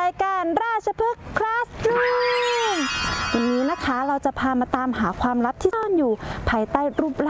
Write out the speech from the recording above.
ายการราชพฤกษ์คลาสรูมวันนี้นะคะเราจะพามาตามหาความลับที่ซ่อนอยู่ภายใต้รูปร่าง